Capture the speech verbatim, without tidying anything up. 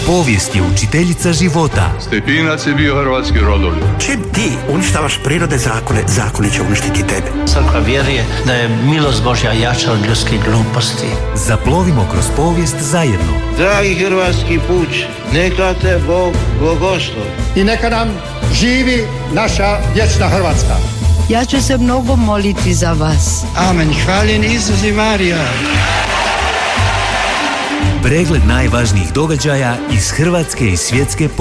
Povijest je učiteljica života. Stepinac je bio hrvatski rodoljub. Čim ti uništavaš prirodne zakone, zakoni će uništiti tebe. Crkva vjeruje da je milost Božja jača od ljudskih gluposti. Zaplovimo kroz povijest zajedno. Dragi hrvatski puč, neka te Bog blagoslovi. I neka nam živi naša vječna Hrvatska. Ja ću se mnogo moliti za vas. Amen. Hvaljen Isus i Marija. Pregled najvažnijih događaja iz hrvatske i svjetske povijesti.